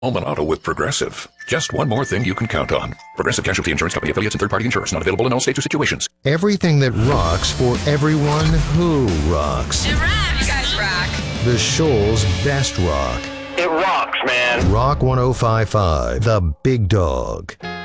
Home and auto with Progressive. Just one more thing you can count on. Progressive Casualty Insurance Company affiliates and third-party insurers. Not available in all states or situations. Everything that rocks for everyone who rocks. It rocks. You guys rock. The Shoals Best Rock. It rocks, man. Rock 105.5, The Big Dog.